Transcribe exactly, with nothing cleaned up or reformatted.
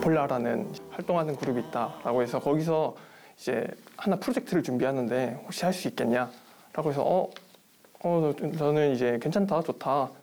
아폴라라는 활동하는 그룹이 있다라고 해서 거기서 이제 하나 프로젝트를 준비하는데 혹시 할 수 있겠냐? 라고 해서 어, 어 저는 이제 괜찮다, 좋다.